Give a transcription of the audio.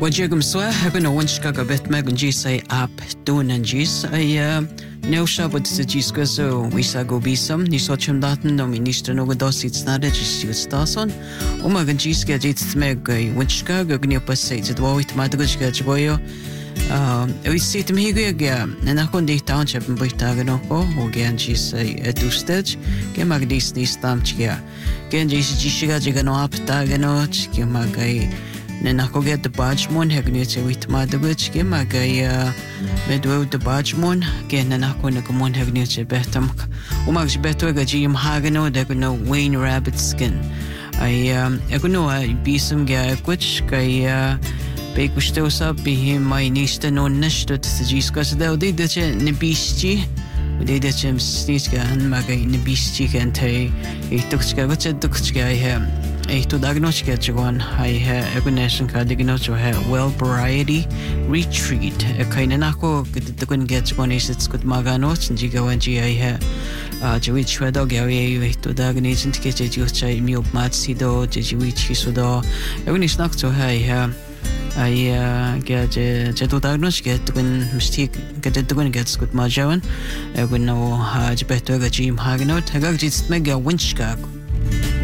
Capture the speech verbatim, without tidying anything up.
وجيكم سوا هكونا ونشكا قبت ما قنجي ساي اب دون نجيس اي نوشا بود سجيس كزو ويسا قو بيسم نيسوچم داتن نومي نيشتنو قدوسي تسنادة جيسيو ستاسون وما قنجيس كا جيت تماقاي ونشكا قنيو بسي جدواوي تمادقش كا جبويو ويسي تمهيقيا قا نناكون دي تاون شاب مبويتاغنوكو وقيان جيساي ادوستج كما قديس نيستامج قا كيان جيس جيشيغا جيغانو ابتاغنوچ كما قاي نناكوغا دباجمون هغنيتي ويتمادغوچ كما قاي مدوو دباجمون كيان نناكو نكمون هغنيتي بهتمك وماكش بهتوغا جيم هاغنو دغنو وين رابت سكن اي اغنو بيسم قا اكوچ كاي بيكوشتوسا بهم ماي نيشتنو نشتو تسجيس كاسدا ودي دچه نبيشتي ودي دچه مستيچكا ان ماغاي نبيشتي كانتاي ايتوكچكا وچه دوكچكا اي ايتو داغنوچكا جوان هاي ها اغنيشن كا ديغنوچو ها well variety retreat كاينناكو دغن گچون ايسچكوت ماغانوچ نجيغا وانجي اي ها جوي چوادو گاوي ايتو داغنيچن تكيچ جوچاي ميوب ماتسيدو جوي چيسودو اغنيشناكچو هاي ها اي جا جدو داغنوش جا تكون مشتيك قد تكون قد سكوت ما جاون اقول انه جبهتو جيم هاغنوت هاغاك جيت تمجا ونشكاكو